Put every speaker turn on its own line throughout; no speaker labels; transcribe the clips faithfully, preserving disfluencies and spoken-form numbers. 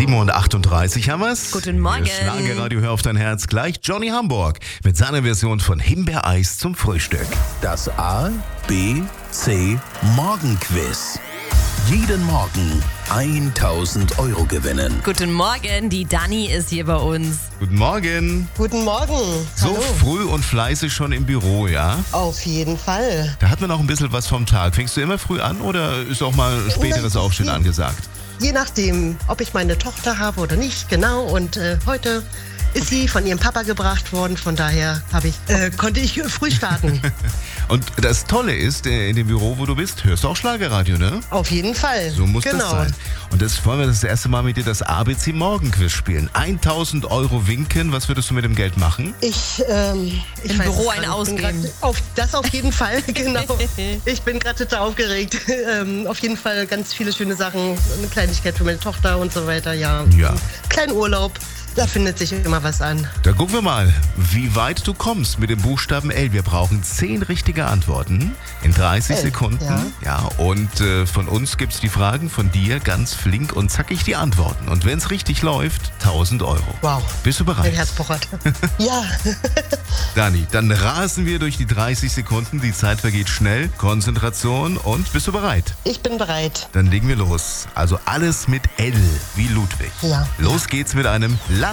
sieben Uhr achtunddreißig haben wir's.
Guten Morgen.
Hier ist Schlagerradio, hör auf dein Herz. Gleich Johnny Hamburg mit seiner Version von Himbeereis zum Frühstück.
Das A, B, C Morgenquiz. Jeden Morgen tausend Euro gewinnen.
Guten Morgen, die Dani ist hier bei uns.
Guten Morgen.
Guten Morgen.
So
Hallo.
früh und fleißig schon im Büro, ja?
Auf jeden Fall.
Da hat man auch ein bisschen was vom Tag. Fängst du immer früh an oder ist auch mal späteres
Na,
Aufstehen
je-
angesagt?
Je nachdem, ob ich meine Tochter habe oder nicht, genau. Und äh, heute ist sie von ihrem Papa gebracht worden. Von daher habe ich, äh, konnte ich früh starten.
Und das Tolle ist, äh, in dem Büro, wo du bist, hörst du auch Schlagerradio, ne?
Auf jeden Fall.
So muss
genau.
das sein. Und das wollen wir das erste Mal mit dir das A B C Morgenquiz spielen. tausend Euro winken. Was würdest du mit dem Geld machen?
Ich, ähm, ich
Im
weiß
Büro
es
einen
gar nicht. Ich bin
ausgeben.
grad Auf, das auf jeden Fall, genau. Ich bin gerade total aufgeregt. Ähm, auf jeden Fall ganz viele schöne Sachen. Eine Kleinigkeit für meine Tochter und so weiter, ja.
Ja.
Einen kleinen Urlaub. Da findet sich immer was an.
Da gucken wir mal, wie weit du kommst mit dem Buchstaben L. Wir brauchen zehn richtige Antworten in dreißig
L,
Sekunden.
ja.
Ja, und äh, von uns gibt's die Fragen, von dir ganz flink und zackig die Antworten. Und wenn es richtig läuft, tausend Euro.
Wow.
Bist du
Mein
bereit?
Herz pochert. Ja.
Dani, dann rasen wir durch die dreißig Sekunden. Die Zeit vergeht schnell. Konzentration und bist du bereit?
Ich bin bereit.
Dann legen wir los. Also alles mit L wie Ludwig.
Ja.
Los geht's mit einem Land.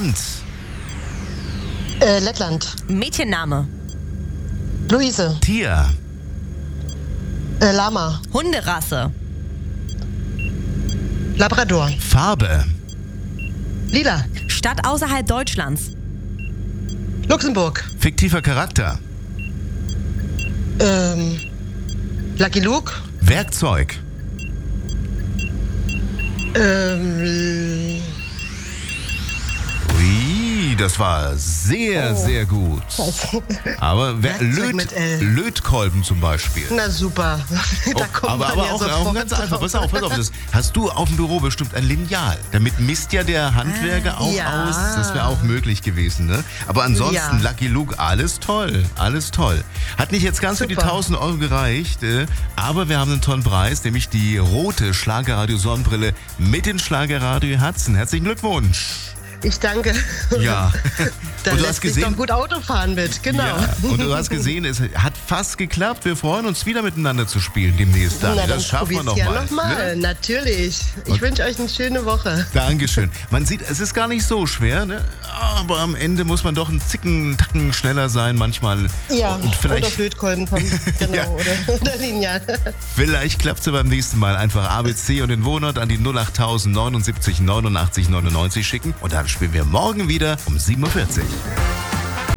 Äh, Lettland.
Mädchenname.
Luise.
Tier.
Äh, Lama.
Hunderasse.
Labrador.
Farbe.
Lila.
Stadt außerhalb Deutschlands.
Luxemburg.
Fiktiver Charakter.
Ähm, Lucky Luke.
Werkzeug.
Ähm,
Ui, das war sehr,
Oh.
sehr gut. Aber wer,
Werkzeug
Löt,
mit L.
Lötkolben zum Beispiel.
na super.
Oh,
da kommt
aber
man
aber
ja
auch, auch
sofort
ganz einfach.
drauf.
Pass auf, pass auf. Das hast du auf dem Büro bestimmt ein Lineal. Damit misst ja der Handwerker auch
ja.
aus. Das wäre auch möglich gewesen, ne? Aber ansonsten,
Ja.
Lucky Luke, alles toll. Alles toll. Hat nicht jetzt ganz für die
Super.
tausend Euro gereicht, äh, aber wir haben einen tollen Preis, nämlich die rote Schlagerradio-Sonnenbrille mit den Schlagerradio-Herzen. Herzlichen Glückwunsch.
Ich danke.
Ja.
Da
Und du
lässt
hast
sich
gesehen,
doch gut Auto fahren mit, genau.
ja, und du hast gesehen, es hat fast geklappt. Wir freuen uns wieder miteinander zu spielen demnächst. Dani.
Na, dann
Das schaffen wir
probier's
noch
ja
mal.
noch mal.
Ne?
Natürlich. Ich
Und-
wünsche euch eine schöne Woche.
Dankeschön. Man sieht, es ist gar nicht so schwer, ne? Aber am Ende muss man doch einen Zicken, einen Tacken schneller sein manchmal.
Ja,
Und vielleicht,
oder Blödkolben kommen. Genau,
Ja.
oder, oder Lineal.
vielleicht klappt es ja beim nächsten Mal. Einfach A B C und den Wohnort an die null acht neunundsiebzig neunundachtzig neunundneunzig schicken. Und dann spielen wir morgen wieder um sieben Uhr vierzig.